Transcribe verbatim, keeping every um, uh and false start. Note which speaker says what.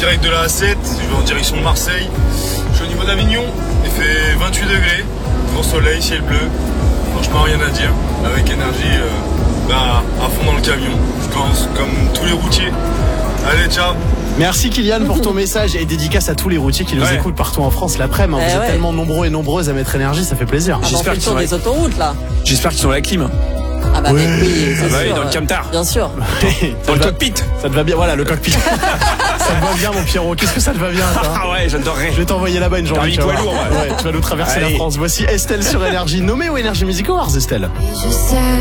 Speaker 1: direct de la A sept, je vais en direction de Marseille. Je suis au niveau d'Avignon, il fait vingt-huit degrés, grand soleil, ciel bleu. Franchement, rien à dire. Avec énergie, euh, bah, à fond dans le camion. Je pense comme tous les routiers. Allez, ciao.
Speaker 2: Merci Kylian pour ton message et dédicace à tous les routiers qui nous
Speaker 3: Ouais.
Speaker 2: écoutent partout en France l'après-midi.
Speaker 4: Eh
Speaker 2: Vous êtes
Speaker 4: ouais.
Speaker 2: tellement nombreux et nombreuses à mettre énergie, ça fait plaisir.
Speaker 4: Ah, bah, on fait
Speaker 3: J'espère
Speaker 4: le
Speaker 3: qu'ils
Speaker 4: tour
Speaker 3: sont
Speaker 4: des autoroutes là.
Speaker 3: J'espère qu'ils sont à la clim.
Speaker 4: Ah bah
Speaker 2: Oui.
Speaker 4: mais oui, c'est
Speaker 3: Ah bah oui,
Speaker 4: sûr.
Speaker 3: dans le camtar.
Speaker 4: Bien sûr.
Speaker 3: Dans le
Speaker 2: va-
Speaker 3: cockpit.
Speaker 2: Ça te va bien, voilà le cockpit. Ça te va bien mon Pierrot, qu'est-ce que ça te va bien ça
Speaker 3: Ah ouais, j'adorerais.
Speaker 2: Je vais t'envoyer là-bas une journée.
Speaker 3: Permis
Speaker 2: tu vas
Speaker 3: poids
Speaker 2: voir.
Speaker 3: lourd, ouais.
Speaker 2: Ouais, tu vas nous traverser
Speaker 3: Allez.
Speaker 2: la France. Voici Estelle sur Énergie, nommée au Énergie Music Awards, Estelle.
Speaker 5: Et je sais